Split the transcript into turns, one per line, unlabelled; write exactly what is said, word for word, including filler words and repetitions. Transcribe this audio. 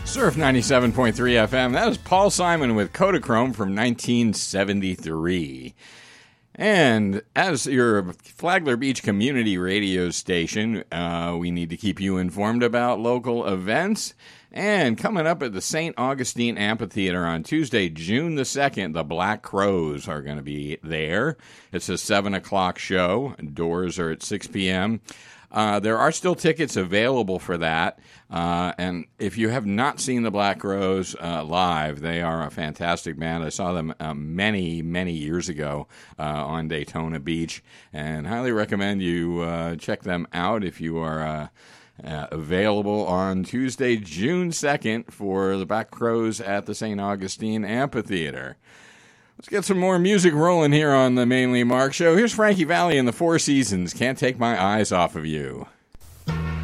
Surf ninety-seven point three F M. That was Paul Simon with Kodachrome from nineteen seventy-three. And as your Flagler Beach community radio station, uh, we need to keep you informed about local events. And coming up at the Saint Augustine Amphitheater on Tuesday, June the second, the Black Crowes are going to be there. It's a seven o'clock show. Doors are at six p.m. Uh, there are still tickets available for that. Uh, and if you have not seen the Black Crowes uh, live, they are a fantastic band. I saw them uh, many, many years ago uh, on Daytona Beach, and highly recommend you uh, check them out if you are uh, uh, available on Tuesday, June second for the Black Crowes at the Saint Augustine Amphitheater. Let's get some more music rolling here on the Mainly Mark Show. Here's Frankie Valli and the Four Seasons. Can't Take My Eyes Off of You.